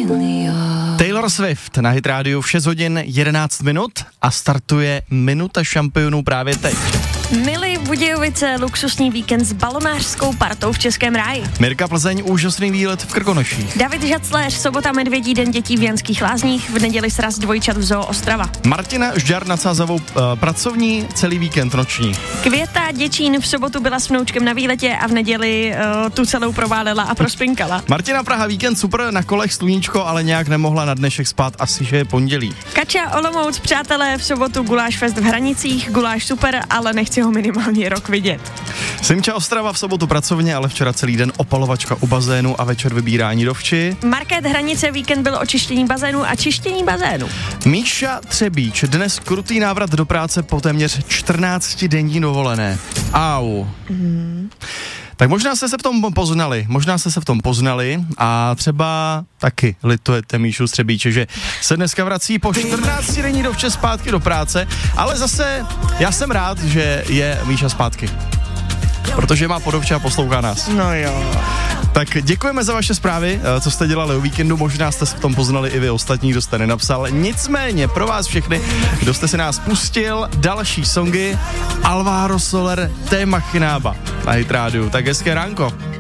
Taylor Swift na Hit Radio v 6 hodin 11 minut a startuje Minuta šampionů právě teď. Mili Budějovice, luxusní víkend s balonářskou partou v Českém ráji. Mirka Plzeň, úžasný výlet v Krkonoších. David Žacléř, sobota Medvědí den dětí v Janských Lázních, v neděli sraz dvojčat v Zoo Ostrava. Martina Žďar nad Sázavou pracovní, celý víkend noční. Květa Děčín v sobotu byla s vnoučkem na výletě a v neděli tu celou proválila a prospinkala. Martina Praha, víkend super, na kolech sluníčko, ale nějak nemohla na dnešek spát, asi že je pondělí. Kača Olomouc, přátelé, v sobotu guláš fest v Hranicích, guláš super, ale nechci ho minimálně rok vidět. Simča Ostrava v sobotu pracovně, ale včera celý den opalovačka u bazénu a večer vybírání do vči. Market Hranice, víkend byl o čištění bazénu a čištění bazénu. Míša Třebíč, dnes krutý návrat do práce po téměř 14denní dovolené. Au. Tak možná jste se v tom poznali a třeba taky litujete Míšu Třebíče, že se dneska vrací po 14denní dovče zpátky do práce, ale zase já jsem rád, že je Míša zpátky, protože má podovče a poslouchá nás. No jo. Tak děkujeme za vaše zprávy, co jste dělali o víkendu, možná jste se v tom poznali i vy ostatní, kdo jste nenapsal. Nicméně pro vás všechny, kdo jste si nás pustil, další songy Alvaro Soler, Téma Chinába na Hit Radio. Tak hezké ránko.